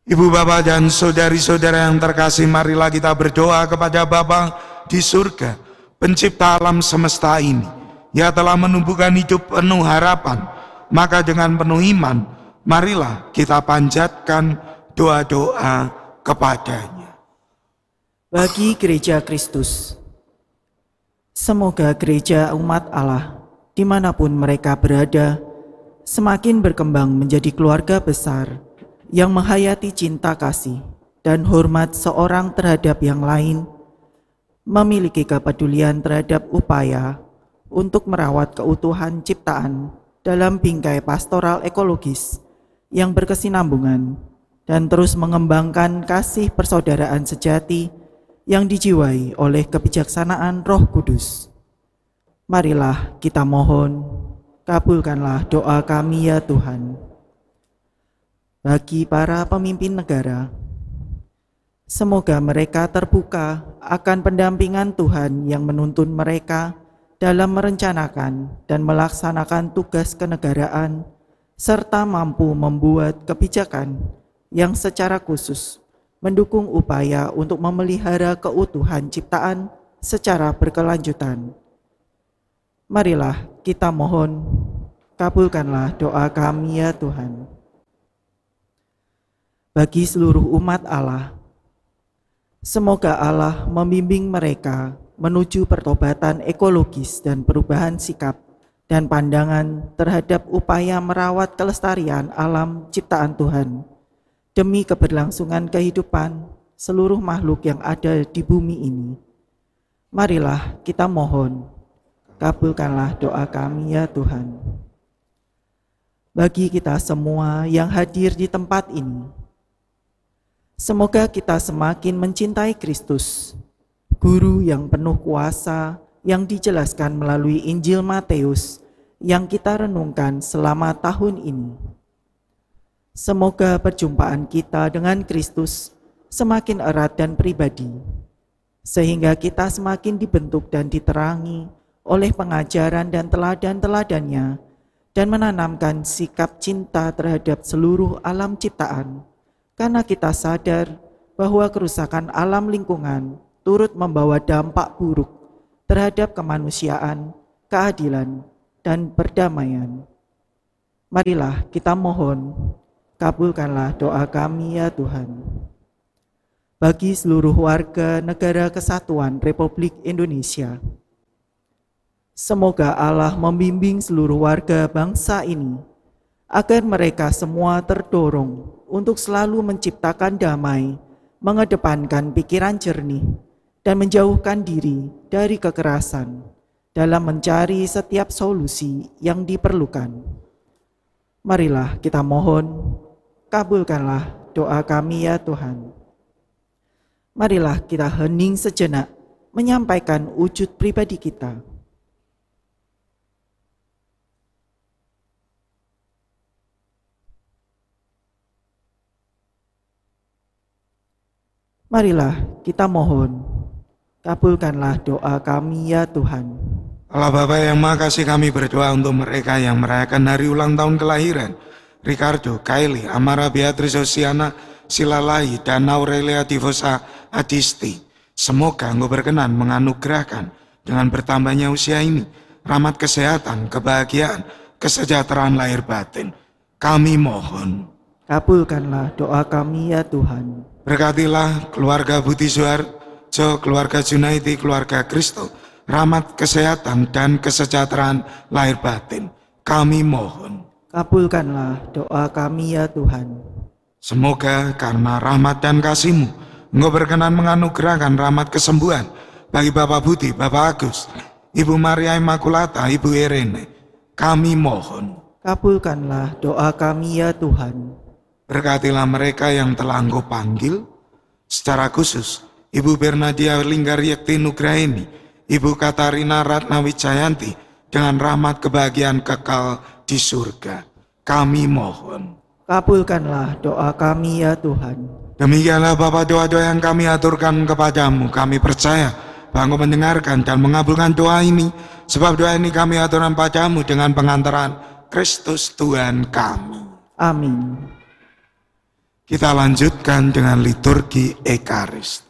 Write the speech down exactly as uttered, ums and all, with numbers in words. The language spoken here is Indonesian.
Ibu Bapa dan saudari-saudara yang terkasih, marilah kita berdoa kepada Bapa di surga, pencipta alam semesta ini. Ia telah menumbuhkan hidup penuh harapan, maka dengan penuh iman, marilah kita panjatkan doa-doa kepadanya. Bagi Gereja Kristus, semoga gereja umat Allah, dimanapun mereka berada, semakin berkembang menjadi keluarga besar yang menghayati cinta kasih dan hormat seorang terhadap yang lain, memiliki kepedulian terhadap upaya untuk merawat keutuhan ciptaan dalam bingkai pastoral ekologis yang berkesinambungan, dan terus mengembangkan kasih persaudaraan sejati yang dijiwai oleh kebijaksanaan Roh Kudus. Marilah kita mohon, kabulkanlah doa kami ya Tuhan. Bagi para pemimpin negara, semoga mereka terbuka akan pendampingan Tuhan yang menuntun mereka dalam merencanakan dan melaksanakan tugas kenegaraan, serta mampu membuat kebijakan yang secara khusus mendukung upaya untuk memelihara keutuhan ciptaan secara berkelanjutan. Marilah kita mohon, kabulkanlah doa kami ya Tuhan. Bagi seluruh umat Allah, semoga Allah membimbing mereka menuju pertobatan ekologis dan perubahan sikap dan pandangan terhadap upaya merawat kelestarian alam ciptaan Tuhan demi keberlangsungan kehidupan seluruh makhluk yang ada di bumi ini. Marilah kita mohon, kabulkanlah doa kami ya Tuhan. Bagi kita semua yang hadir di tempat ini, semoga kita semakin mencintai Kristus, Guru yang penuh kuasa yang dijelaskan melalui Injil Matius yang kita renungkan selama tahun ini. Semoga perjumpaan kita dengan Kristus semakin erat dan pribadi, sehingga kita semakin dibentuk dan diterangi oleh pengajaran dan teladan-teladannya, dan menanamkan sikap cinta terhadap seluruh alam ciptaan, karena kita sadar bahwa kerusakan alam lingkungan turut membawa dampak buruk terhadap kemanusiaan, keadilan, dan perdamaian. Marilah kita mohon, kabulkanlah doa kami ya Tuhan. Bagi seluruh warga negara kesatuan Republik Indonesia, semoga Allah membimbing seluruh warga bangsa ini agar mereka semua terdorong untuk selalu menciptakan damai, mengedepankan pikiran jernih, dan menjauhkan diri dari kekerasan dalam mencari setiap solusi yang diperlukan. Marilah kita mohon, kabulkanlah doa kami ya Tuhan. Marilah kita hening sejenak menyampaikan wujud pribadi kita. Marilah kita mohon, kabulkanlah doa kami ya Tuhan. Allah Bapa yang Maha Kasih, kami berdoa untuk mereka yang merayakan hari ulang tahun kelahiran Ricardo, Kylie, Amara, Beatrice, Osiana, Silalai, dan Aurelia Divosa Adisti. Semoga Engkau berkenan menganugerahkan dengan bertambahnya usia ini rahmat kesehatan, kebahagiaan, kesejahteraan lahir batin. Kami mohon, kabulkanlah doa kami ya Tuhan. Berkatilah keluarga Budi Suharjo, keluarga Junaidi, keluarga Kristo, rahmat kesehatan dan kesejahteraan lahir batin. Kami mohon, kabulkanlah doa kami ya Tuhan. Semoga karena rahmat dan kasih-Mu, Engkau berkenan menganugerahkan rahmat kesembuhan bagi Bapak Budi, Bapak Agus, Ibu Maria Immaculata, Ibu Irene. Kami mohon, kabulkanlah doa kami ya Tuhan. Berkatilah mereka yang telah Engkau panggil, secara khusus Ibu Bernadia Linggaryekti Nugraini, Ibu Katarina Ratna Wijayanti, dengan rahmat kebahagiaan kekal di surga. Kami mohon, kabulkanlah doa kami ya Tuhan. Demikianlah Bapa, doa-doa yang kami aturkan kepadamu. Kami percaya bahwa Engkau mendengarkan dan mengabulkan doa ini, sebab doa ini kami aturkan padamu dengan pengantaran Kristus Tuhan kami. Amin. Kita lanjutkan dengan liturgi Ekaris.